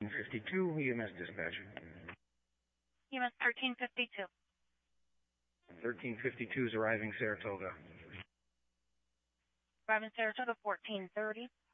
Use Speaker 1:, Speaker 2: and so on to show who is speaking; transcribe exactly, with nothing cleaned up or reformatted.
Speaker 1: fifty-two, E M S dispatch.
Speaker 2: E M S thirteen fifty-two.
Speaker 1: thirteen fifty-two is arriving Saratoga.
Speaker 2: Arriving Saratoga fourteen thirty.